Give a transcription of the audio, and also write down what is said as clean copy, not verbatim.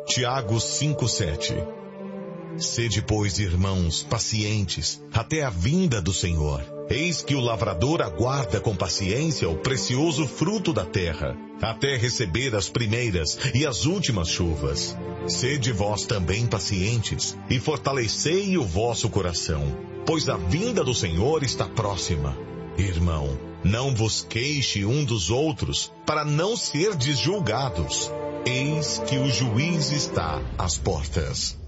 Tiago 5:7. Sede, pois, irmãos, pacientes, até a vinda do Senhor. Eis que o lavrador aguarda com paciência o precioso fruto da terra, até receber as primeiras e as últimas chuvas. Sede vós também pacientes, e fortalecei o vosso coração, pois a vinda do Senhor está próxima. Irmão, não vos queixe um dos outros, para não serdes julgados. Eis que o juiz está às portas.